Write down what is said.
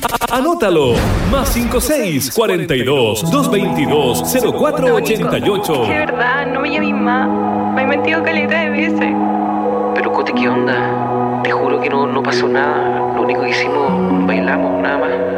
Anótalo. +56 42 222 0488. De verdad, no me llames más. Me he mentido caleta de veces. Pero Cote, ¿qué onda? Te juro que no pasó nada. Lo único que hicimos, bailamos, nada más.